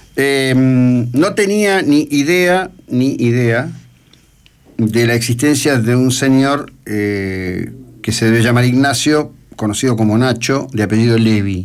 No tenía ni idea de la existencia de un señor que se debe llamar Ignacio, conocido como Nacho, de apellido Levi.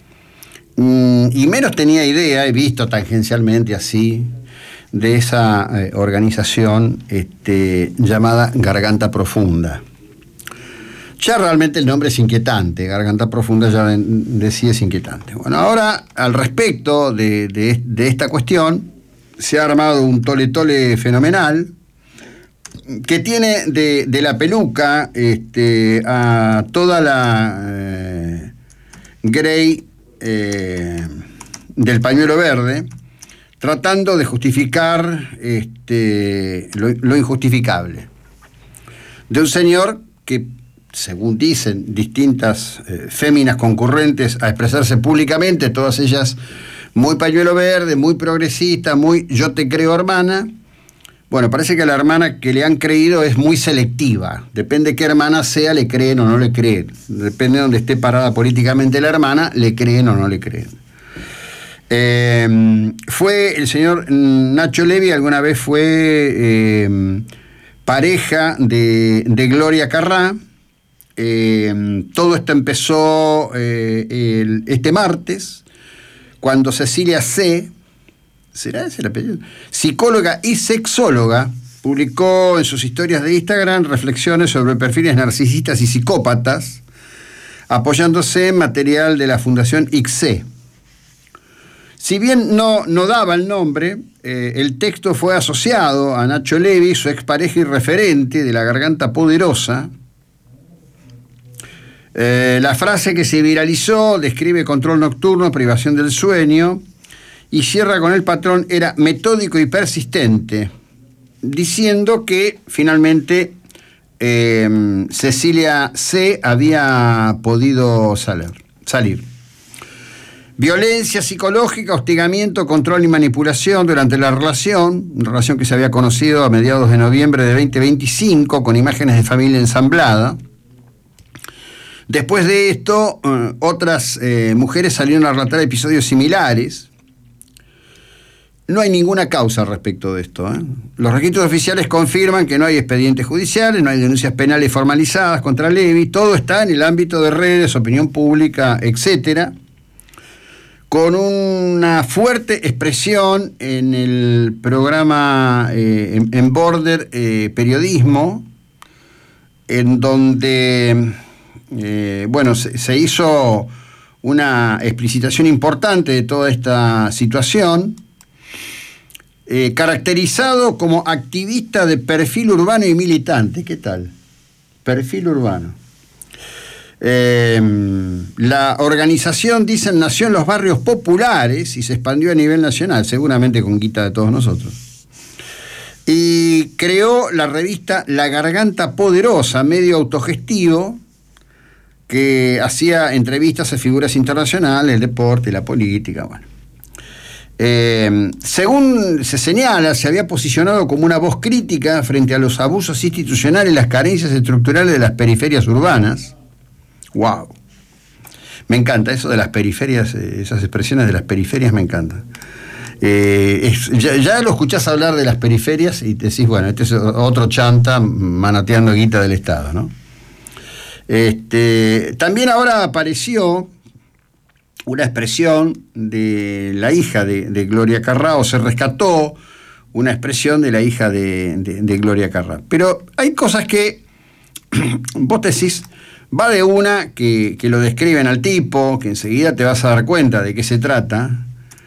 Y menos tenía idea, he visto tangencialmente así, de esa organización llamada Garganta Profunda. Ya realmente el nombre es inquietante, Garganta Profunda ya de sí es inquietante. Bueno, ahora al respecto de esta cuestión, se ha armado un tole-tole fenomenal que tiene de la peluca a toda la Grey del pañuelo verde, tratando de justificar lo injustificable. De un señor que, según dicen distintas féminas concurrentes a expresarse públicamente, todas ellas muy pañuelo verde, muy progresista, muy yo te creo hermana. Bueno, parece que la hermana que le han creído es muy selectiva. Depende qué hermana sea, le creen o no le creen. Depende de donde esté parada políticamente la hermana, le creen o no le creen. Fue el señor Nacho Levi, alguna vez fue pareja de Gloria Carrá. Todo esto empezó este martes, cuando Cecilia C., ¿será ese el apellido?, psicóloga y sexóloga, publicó en sus historias de Instagram reflexiones sobre perfiles narcisistas y psicópatas, apoyándose en material de la Fundación ICSE. Si bien no daba el nombre, el texto fue asociado a Nacho Levi, su expareja y referente de la Garganta Poderosa. La frase que se viralizó describe control nocturno, privación del sueño, y cierra con el patrón: era metódico y persistente, diciendo que finalmente Cecilia C. había podido salir. Violencia psicológica, hostigamiento, control y manipulación durante la relación, una relación que se había conocido a mediados de noviembre de 2025, con imágenes de familia ensamblada. Después de esto, otras mujeres salieron a relatar episodios similares. No hay ninguna causa al respecto de esto. Los registros oficiales confirman que no hay expedientes judiciales, no hay denuncias penales formalizadas contra Levi. Todo está en el ámbito de redes, opinión pública, etcétera, con una fuerte expresión en el programa en Border Periodismo, en donde se hizo una explicitación importante de toda esta situación, caracterizado como activista de perfil urbano y militante. ¿Qué tal? Perfil urbano. La organización, dicen, nació en los barrios populares y se expandió a nivel nacional, seguramente con guita de todos nosotros. Y creó la revista La Garganta Poderosa, medio autogestivo, que hacía entrevistas a figuras internacionales, el deporte, la política, bueno. Según se señala, se había posicionado como una voz crítica frente a los abusos institucionales y las carencias estructurales de las periferias urbanas. ¡Wow! Me encanta eso de las periferias, esas expresiones de las periferias me encantan. Ya lo escuchás hablar de las periferias y te decís, bueno, este es otro chanta manoteando guita del Estado, ¿no? También ahora apareció una expresión de la hija de Gloria Carrá, o se rescató una expresión de la hija de Gloria Carrá. Pero hay cosas que vos decís, va de una que lo describen al tipo, que enseguida te vas a dar cuenta de qué se trata.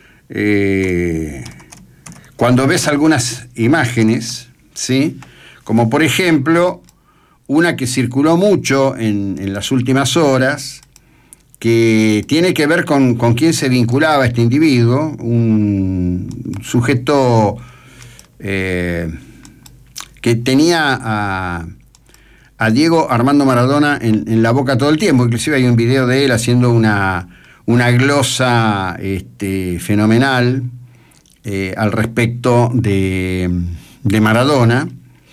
Cuando ves algunas imágenes, ¿sí? Como por ejemplo una que circuló mucho en las últimas horas, que tiene que ver con quién se vinculaba este individuo, un sujeto que tenía a Diego Armando Maradona en la boca todo el tiempo. Inclusive hay un video de él haciendo una glosa fenomenal al respecto de Maradona,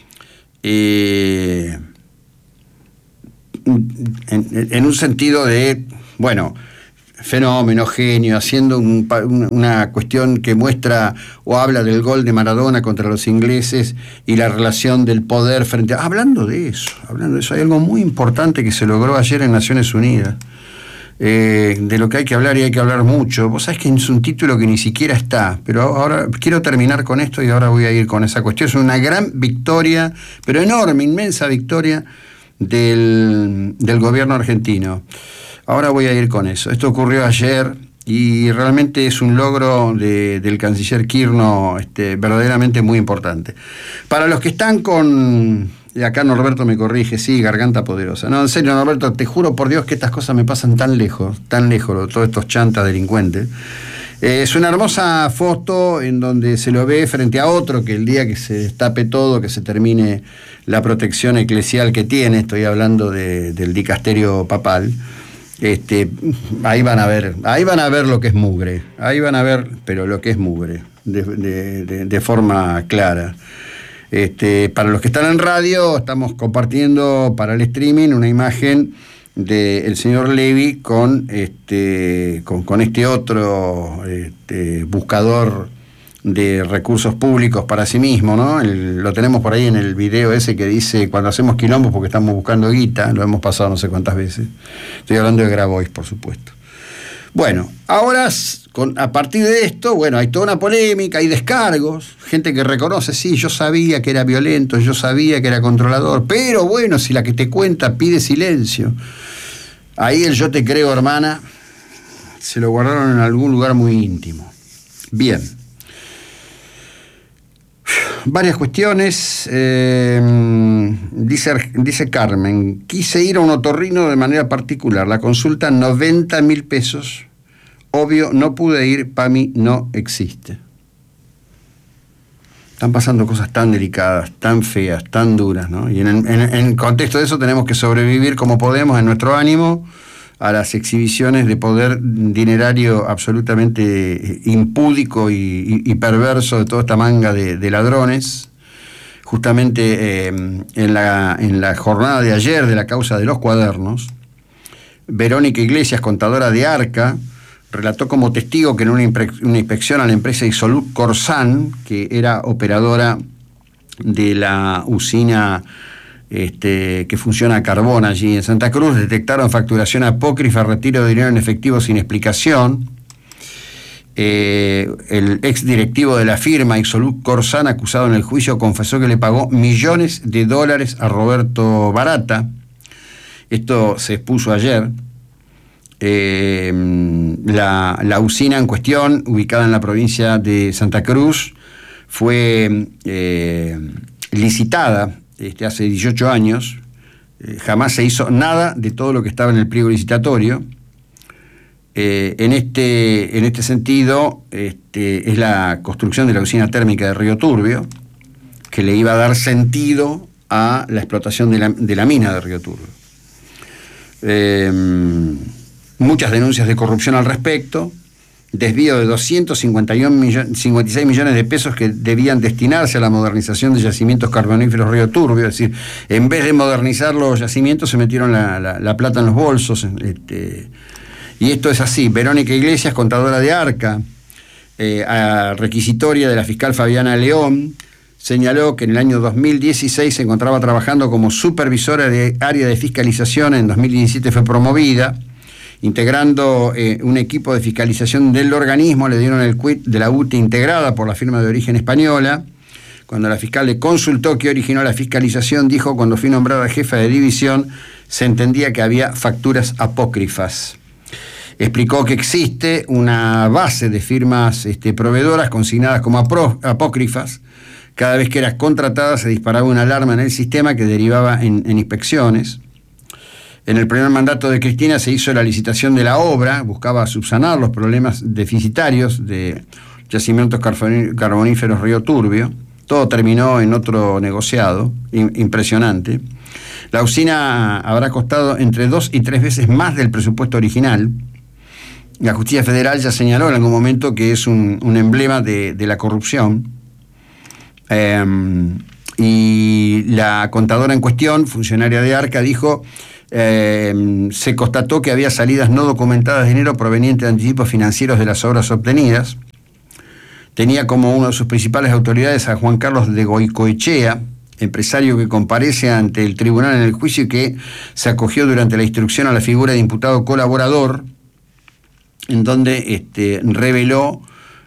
en un sentido de, bueno, fenómeno, genio, haciendo una cuestión que muestra o habla del gol de Maradona contra los ingleses y la relación del poder frente a... Hablando de eso, hay algo muy importante que se logró ayer en Naciones Unidas, de lo que hay que hablar y hay que hablar mucho. Vos sabés que es un título que ni siquiera está, pero ahora quiero terminar con esto y ahora voy a ir con esa cuestión. Es una gran victoria, pero enorme, inmensa victoria del gobierno argentino. Ahora voy a ir con eso. Esto ocurrió ayer y realmente es un logro del canciller Kirchner verdaderamente muy importante. Para los que están con... Y acá Norberto me corrige, sí, garganta poderosa. No, en serio, Norberto, te juro por Dios que estas cosas me pasan tan lejos, todos estos chantas delincuentes. Es una hermosa foto en donde se lo ve frente a otro que el día que se destape todo, que se termine la protección eclesial que tiene, estoy hablando del dicasterio papal, ahí van a ver lo que es mugre, ahí van a ver, pero lo que es mugre, de forma clara. Para los que están en radio, estamos compartiendo para el streaming una imagen del señor Levy con este otro buscador de recursos públicos para sí mismo, ¿no? Lo tenemos por ahí en el video ese que dice cuando hacemos quilombo porque estamos buscando guita, lo hemos pasado no sé cuántas veces. Estoy hablando de Grabois, por supuesto. Bueno, ahora a partir de esto, bueno, hay toda una polémica, hay descargos, gente que reconoce, sí, yo sabía que era violento, yo sabía que era controlador, pero bueno, si la que te cuenta pide silencio, ahí el yo te creo, hermana, se lo guardaron en algún lugar muy íntimo. Bien. Varias cuestiones. Dice Carmen, quise ir a un otorrino de manera particular, la consulta 90.000 pesos, obvio no pude ir, PAMI no existe. Están pasando cosas tan delicadas, tan feas, tan duras, ¿no? Y en contexto de eso tenemos que sobrevivir como podemos en nuestro ánimo a las exhibiciones de poder dinerario absolutamente impúdico y perverso de toda esta manga de ladrones. Justamente en la jornada de ayer de la causa de los cuadernos, Verónica Iglesias, contadora de Arca, relató como testigo que en una inspección a la empresa Isoluk Corsan, que era operadora de la usina que funciona a carbón allí en Santa Cruz, detectaron facturación apócrifa, retiro de dinero en efectivo sin explicación. El ex directivo de la firma Isoluk Corsan, acusado en el juicio, confesó que le pagó millones de dólares a Roberto Barata. Esto se expuso ayer. La usina en cuestión, ubicada en la provincia de Santa Cruz, fue licitada hace 18 años. Jamás se hizo nada de todo lo que estaba en el pliego licitatorio. En este sentido, es la construcción de la usina térmica de Río Turbio, que le iba a dar sentido a la explotación de la mina de Río Turbio. Muchas denuncias de corrupción al respecto, desvío de 256 millones de pesos que debían destinarse a la modernización de yacimientos carboníferos Río Turbio, es decir, en vez de modernizar los yacimientos se metieron la plata en los bolsos. Y esto es así. Verónica Iglesias, contadora de Arca, requisitoria de la fiscal Fabiana León, señaló que en el año 2016 se encontraba trabajando como supervisora de área de fiscalización. En 2017 fue promovida, integrando un equipo de fiscalización del organismo. Le dieron el quit de la UTE integrada por la firma de origen española. Cuando la fiscal le consultó qué originó la fiscalización, dijo: cuando fui nombrada jefa de división se entendía que había facturas apócrifas. Explicó que existe una base de firmas proveedoras consignadas como apócrifas. Cada vez que eras contratada se disparaba una alarma en el sistema que derivaba en inspecciones. En el primer mandato de Cristina se hizo la licitación de la obra, buscaba subsanar los problemas deficitarios de yacimientos carboníferos Río Turbio. Todo terminó en otro negociado impresionante. La usina habrá costado entre 2 y 3 veces más del presupuesto original. La Justicia Federal ya señaló en algún momento que es un emblema de la corrupción. Y la contadora en cuestión, funcionaria de Arca, dijo: se constató que había salidas no documentadas de dinero provenientes de anticipos financieros de las obras obtenidas. Tenía como uno de sus principales autoridades a Juan Carlos de Goicoechea, empresario que comparece ante el tribunal en el juicio y que se acogió durante la instrucción a la figura de imputado colaborador, en donde reveló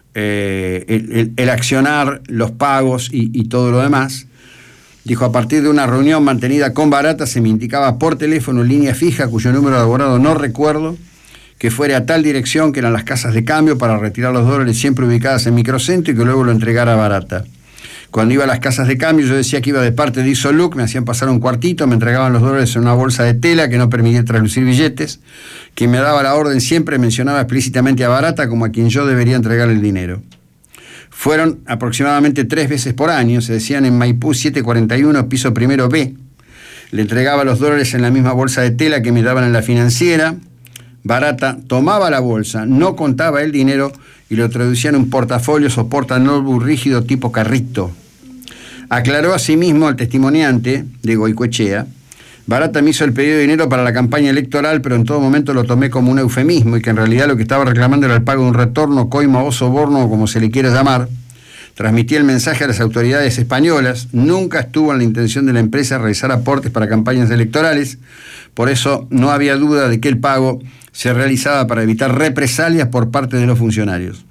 el accionar, los pagos y todo lo demás. Dijo, a partir de una reunión mantenida con Barata, se me indicaba por teléfono en línea fija, cuyo número de abonado no recuerdo, que fuera a tal dirección, que eran las casas de cambio, para retirar los dólares siempre ubicadas en Microcentro y que luego lo entregara a Barata. Cuando iba a las casas de cambio, yo decía que iba de parte de Isoluc, me hacían pasar un cuartito, me entregaban los dólares en una bolsa de tela que no permitía traslucir billetes. Quien me daba la orden siempre mencionaba explícitamente a Barata como a quien yo debería entregar el dinero. Fueron aproximadamente 3 veces por año, se decían en Maipú 741, piso primero B. Le entregaba los dólares en la misma bolsa de tela que me daban en la financiera. Barata tomaba la bolsa, no contaba el dinero y lo traducía en un portafolio o porta-notebook rígido tipo carrito. Aclaró asimismo al testimoniante de Goicoechea: Barata me hizo el pedido de dinero para la campaña electoral, pero en todo momento lo tomé como un eufemismo y que en realidad lo que estaba reclamando era el pago de un retorno, coima o soborno, o como se le quiera llamar. Transmití el mensaje a las autoridades españolas. Nunca estuvo en la intención de la empresa realizar aportes para campañas electorales. Por eso no había duda de que el pago se realizaba para evitar represalias por parte de los funcionarios.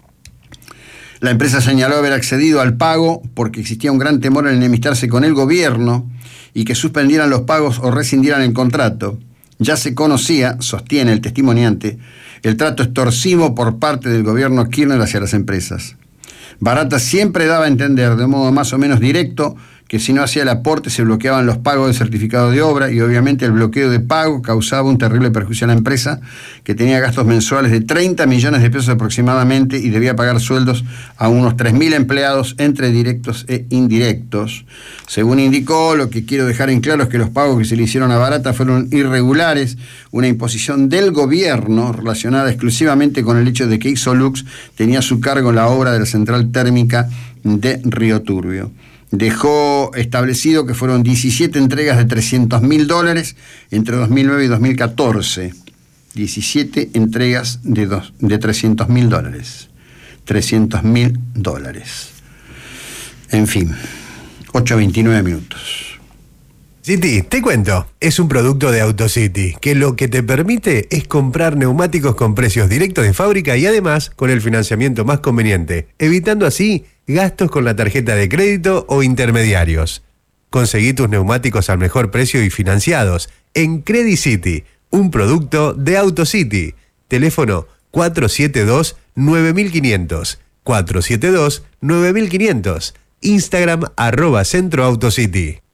La empresa señaló haber accedido al pago porque existía un gran temor en enemistarse con el gobierno y que suspendieran los pagos o rescindieran el contrato. Ya se conocía, sostiene el testimoniante, el trato extorsivo por parte del gobierno Kirchner hacia las empresas. Barata siempre daba a entender, de modo más o menos directo, que si no hacía el aporte se bloqueaban los pagos del certificado de obra y obviamente el bloqueo de pago causaba un terrible perjuicio a la empresa, que tenía gastos mensuales de 30 millones de pesos aproximadamente y debía pagar sueldos a unos 3.000 empleados entre directos e indirectos. Según indicó, lo que quiero dejar en claro es que los pagos que se le hicieron a Barata fueron irregulares, una imposición del gobierno relacionada exclusivamente con el hecho de que Isolux tenía a su cargo la obra de la central térmica de Río Turbio. Dejó establecido que fueron 17 entregas de $300.000 entre 2009 y 2014. 17 entregas de $300.000. $300.000. En fin, 8:29 minutos. City, te cuento, es un producto de AutoCity, que lo que te permite es comprar neumáticos con precios directos de fábrica y además con el financiamiento más conveniente, evitando así gastos con la tarjeta de crédito o intermediarios. Conseguí tus neumáticos al mejor precio y financiados en Credit City, un producto de AutoCity. Teléfono 472-9500, 472-9500, Instagram @CentroAutoCity.